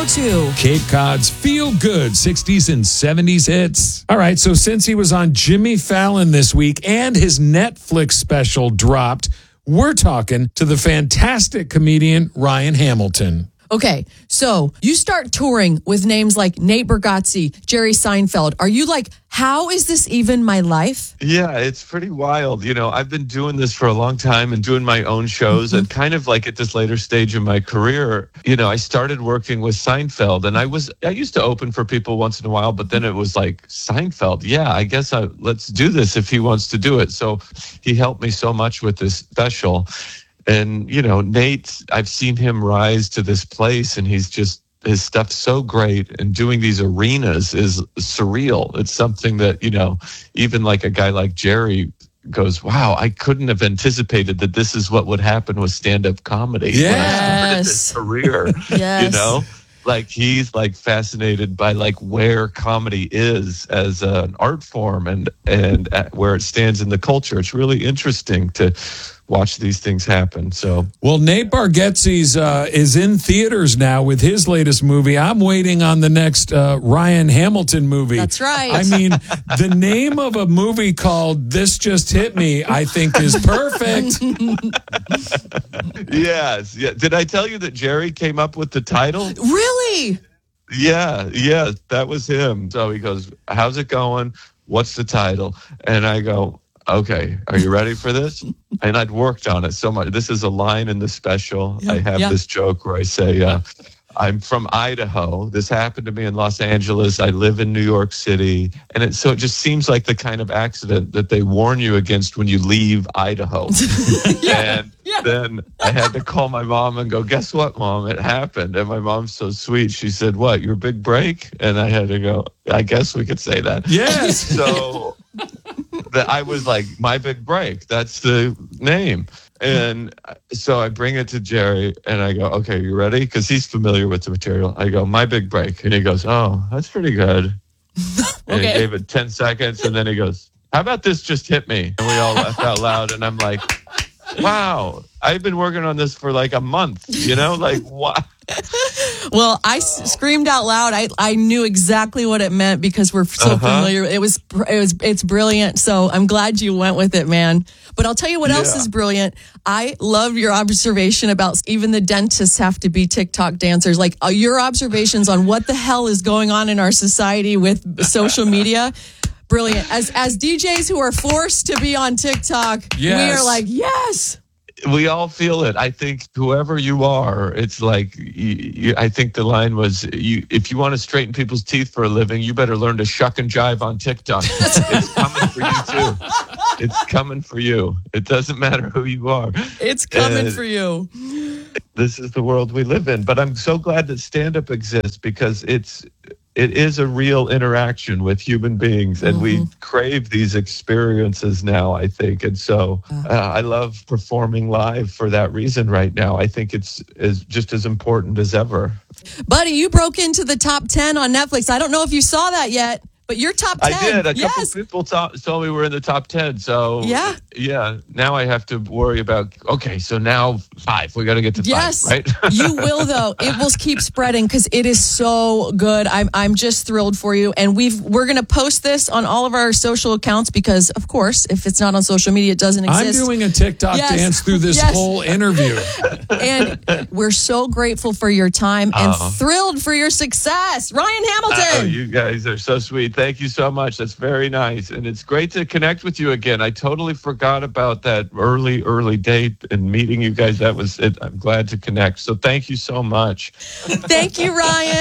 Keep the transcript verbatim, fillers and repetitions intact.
to Cape Cod's feel-good sixties and seventies hits. All right, so since he was on Jimmy Fallon this week and his Netflix special dropped, we're talking to the fantastic comedian Ryan Hamilton. Okay, so you start touring with names like Nate Bargatze, Jerry Seinfeld. Are you like, how is this even my life? Yeah, it's pretty wild. You know, I've been doing this for a long time and doing my own shows. Mm-hmm. And kind of like at this later stage of my career, you know, I started working with Seinfeld, and I was I used to open for people once in a while, but then it was like, Seinfeld, yeah, I guess I, let's do this if he wants to do it. So he helped me so much with this special. And, you know, Nate, I've seen him rise to this place, and he's just, his stuff's so great. And doing these arenas is surreal. It's something that, you know, even like a guy like Jerry goes, wow, I couldn't have anticipated that this is what would happen with stand-up comedy. Yes. When I started this career, yes. You know? Like he's like fascinated by like where comedy is as an art form and, and where it stands in the culture. It's really interesting to watch these things happen. So, well, Nate Bargatze's uh, is in theaters now with his latest movie. I'm waiting on the next uh, Ryan Hamilton movie. That's right. I mean, the name of a movie called This Just Hit Me, I think, is perfect. Yes. Yeah. Did I tell you that Jerry came up with the title? Really? Yeah. Yeah. That was him. So he goes, how's it going? What's the title? And I go, okay, are you ready for this? And I'd worked on it so much. This is a line in the special. Yeah, I have yeah. this joke where I say, uh, I'm from Idaho. This happened to me in Los Angeles. I live in New York City. And it, so it just seems like the kind of accident that they warn you against when you leave Idaho. yeah, and yeah. then I had to call my mom and go, guess what, Mom? It happened. And my mom's so sweet. She said, what, your big break? And I had to go, I guess we could say that. Yes. So that I was like, my big break. That's the name. And so I bring it to Jerry and I go, okay, you ready? Because he's familiar with the material. I go, my big break. And he goes, oh, that's pretty good. And okay. he gave it ten seconds. And then he goes, how about this just hit me? And we all laughed out loud. And I'm like, wow, I've been working on this for like a month, you know, like what? Well, I s- screamed out loud. I, I knew exactly what it meant because we're so uh-huh. familiar. It was it was it's brilliant. So I'm glad you went with it, man. But I'll tell you what yeah. else is brilliant. I love your observation about even the dentists have to be TikTok dancers. Like uh, your observations on what the hell is going on in our society with social media. Brilliant. As as D Js who are forced to be on TikTok, yes. we are like, yes. We all feel it. I think whoever you are, it's like, you, you, I think the line was, you, if you want to straighten people's teeth for a living, you better learn to shuck and jive on TikTok. It's coming for you too. It's coming for you. It doesn't matter who you are. It's coming and for you. This is the world we live in. But I'm so glad that stand-up exists because it's, it is a real interaction with human beings, and mm-hmm. we crave these experiences now, I think. And so uh, I love performing live for that reason right now. I think it's is just as important as ever. Buddy, you broke into the top ten on Netflix. I don't know if you saw that yet, but you're top ten. I did. A yes. couple people t- told me we're in the top ten. So yeah, yeah. Now I have to worry about, okay, so now five. We got to get to yes. five, right? You will, though. It will keep spreading because it is so good. I'm I'm just thrilled for you. And we've, we're going to post this on all of our social accounts because, of course, if it's not on social media, it doesn't exist. I'm doing a TikTok yes. dance through this yes. whole interview. And we're so grateful for your time and uh, thrilled for your success. Ryan Hamilton. Oh, you guys are so sweet. Thank you so much. That's very nice. And it's great to connect with you again. I totally forgot about that early, early date and meeting you guys. That was it. I'm glad to connect. So thank you so much. Thank you, Ryan.